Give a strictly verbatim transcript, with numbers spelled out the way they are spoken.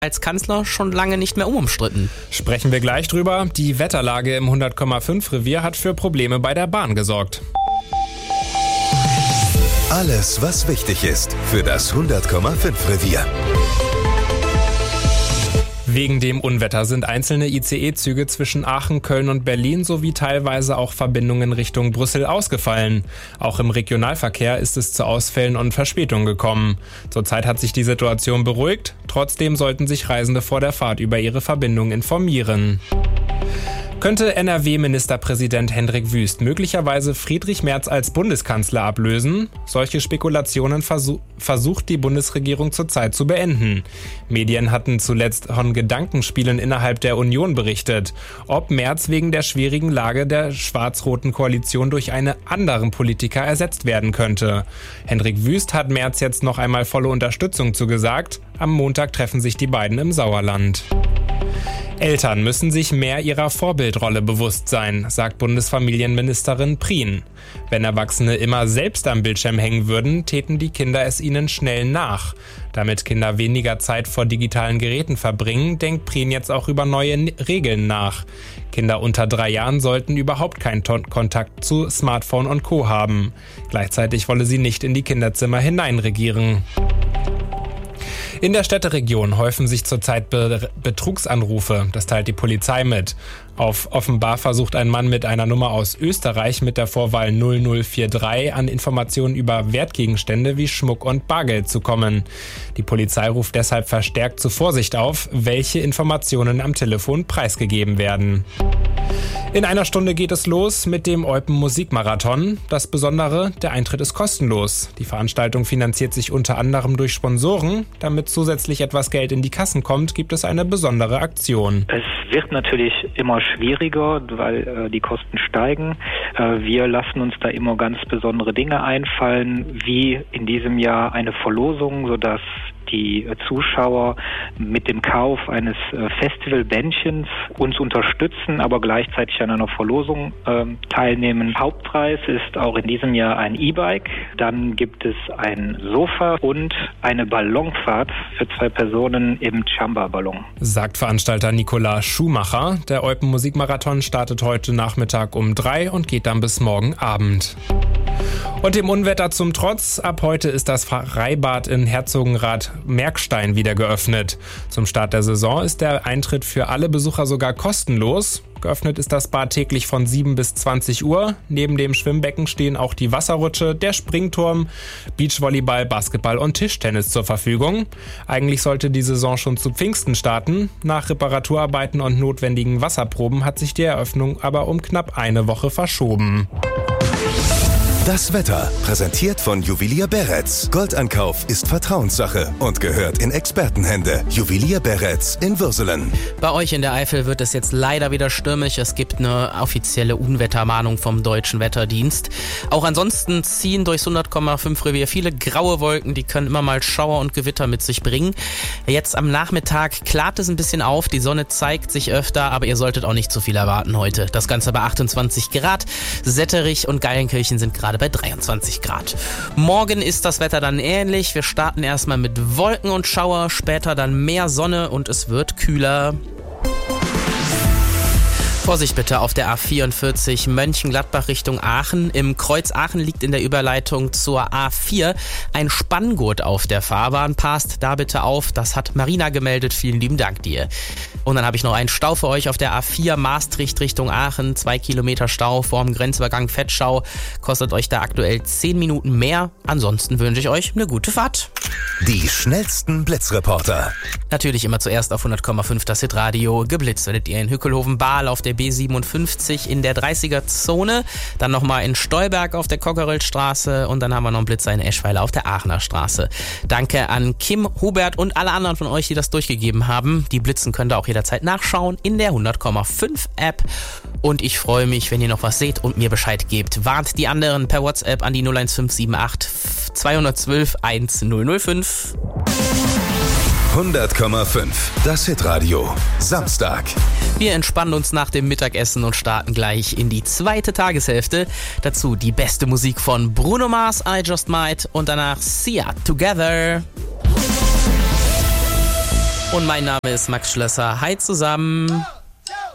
als Kanzler schon lange nicht mehr unumstritten. Sprechen wir gleich drüber. Die Wetterlage im hundert Komma fünf Revier hat für Probleme bei der Bahn gesorgt. Alles, was wichtig ist für das hundert Komma fünf Revier. Wegen dem Unwetter sind einzelne I C E-Züge zwischen Aachen, Köln und Berlin sowie teilweise auch Verbindungen Richtung Brüssel ausgefallen. Auch im Regionalverkehr ist es zu Ausfällen und Verspätungen gekommen. Zurzeit hat sich die Situation beruhigt. Trotzdem sollten sich Reisende vor der Fahrt über ihre Verbindung informieren. Könnte N R W-Ministerpräsident Hendrik Wüst möglicherweise Friedrich Merz als Bundeskanzler ablösen? Solche Spekulationen versuch, versucht die Bundesregierung zurzeit zu beenden. Medien hatten zuletzt von Gedankenspielen innerhalb der Union berichtet. Ob Merz wegen der schwierigen Lage der schwarz-roten Koalition durch einen anderen Politiker ersetzt werden könnte. Hendrik Wüst hat Merz jetzt noch einmal volle Unterstützung zugesagt. Am Montag treffen sich die beiden im Sauerland. Eltern müssen sich mehr ihrer Vorbildrolle bewusst sein, sagt Bundesfamilienministerin Prien. Wenn Erwachsene immer selbst am Bildschirm hängen würden, täten die Kinder es ihnen schnell nach. Damit Kinder weniger Zeit vor digitalen Geräten verbringen, denkt Prien jetzt auch über neue Regeln nach. Kinder unter drei Jahren sollten überhaupt keinen Ton- Kontakt zu Smartphone und Co. haben. Gleichzeitig wolle sie nicht in die Kinderzimmer hineinregieren. In der Städteregion häufen sich zurzeit Be- Betrugsanrufe, das teilt die Polizei mit. Auf offenbar versucht ein Mann mit einer Nummer aus Österreich mit der Vorwahl null null vier drei an Informationen über Wertgegenstände wie Schmuck und Bargeld zu kommen. Die Polizei ruft deshalb verstärkt zur Vorsicht auf, welche Informationen am Telefon preisgegeben werden. In einer Stunde geht es los mit dem Eupen Musikmarathon. Das Besondere, der Eintritt ist kostenlos. Die Veranstaltung finanziert sich unter anderem durch Sponsoren. Damit zusätzlich etwas Geld in die Kassen kommt, gibt es eine besondere Aktion. Es wird natürlich immer schwieriger, weil äh, die Kosten steigen. Äh, wir lassen uns da immer ganz besondere Dinge einfallen, wie in diesem Jahr eine Verlosung, sodass die Zuschauer mit dem Kauf eines Festivalbändchens uns unterstützen, aber gleichzeitig an einer Verlosung äh, teilnehmen. Hauptpreis ist auch in diesem Jahr ein E-Bike. Dann gibt es ein Sofa und eine Ballonfahrt für zwei Personen im Chamba-Ballon. Sagt Veranstalter Nikolaus Schumacher. Der Eupen Musikmarathon startet heute Nachmittag um drei und geht dann bis morgen Abend. Und dem Unwetter zum Trotz, ab heute ist das Freibad in Herzogenrath Merkstein wieder geöffnet. Zum Start der Saison ist der Eintritt für alle Besucher sogar kostenlos. Geöffnet ist das Bad täglich von sieben bis zwanzig Uhr. Neben dem Schwimmbecken stehen auch die Wasserrutsche, der Springturm, Beachvolleyball, Basketball und Tischtennis zur Verfügung. Eigentlich sollte die Saison schon zu Pfingsten starten. Nach Reparaturarbeiten und notwendigen Wasserproben hat sich die Eröffnung aber um knapp eine Woche verschoben. Das Wetter, präsentiert von Juwelier Beretz. Goldankauf ist Vertrauenssache und gehört in Expertenhände. Juwelier Beretz in Würselen. Bei euch in der Eifel wird es jetzt leider wieder stürmisch. Es gibt eine offizielle Unwettermahnung vom Deutschen Wetterdienst. Auch ansonsten ziehen durchs hundert Komma fünf Revier viele graue Wolken. Die können immer mal Schauer und Gewitter mit sich bringen. Jetzt am Nachmittag klart es ein bisschen auf. Die Sonne zeigt sich öfter, aber ihr solltet auch nicht zu viel erwarten heute. Das Ganze bei achtundzwanzig Grad. Setterich und Geilenkirchen sind gerade bei dreiundzwanzig Grad. Morgen ist das Wetter dann ähnlich. Wir starten erstmal mit Wolken und Schauer, später dann mehr Sonne und es wird kühler. Vorsicht bitte auf der A vierundvierzig Mönchengladbach Richtung Aachen. Im Kreuz Aachen liegt in der Überleitung zur A vier ein Spanngurt auf der Fahrbahn. Passt da bitte auf, das hat Marina gemeldet. Vielen lieben Dank dir. Und dann habe ich noch einen Stau für euch auf der A vier Maastricht Richtung Aachen. Zwei Kilometer Stau vorm Grenzübergang Vetschau. Kostet euch da aktuell zehn Minuten mehr. Ansonsten wünsche ich euch eine gute Fahrt. Die schnellsten Blitzreporter. Natürlich immer zuerst auf hundert Komma fünf das Hitradio. Geblitzt werdet ihr in Hückelhoven-Bahl auf der B siebenundfünfzig in der dreißiger-Zone. Dann nochmal in Stolberg auf der Kockerelstraße und dann haben wir noch einen Blitzer in Eschweiler auf der Aachener Straße. Danke an Kim, Hubert und alle anderen von euch, die das durchgegeben haben. Die Blitzen könnt ihr auch jederzeit nachschauen in der hundert Komma fünf App. Und ich freue mich, wenn ihr noch was seht und mir Bescheid gebt. Warnt die anderen per WhatsApp an die null eins fünf sieben acht zwei eins zwei eins null null fünf. hundert Komma fünf, das Hitradio, Samstag. Wir entspannen uns nach dem Mittagessen und starten gleich in die zweite Tageshälfte. Dazu die beste Musik von Bruno Mars, I Just Might und danach See Ya Together. Und mein Name ist Max Schlösser. Hi zusammen.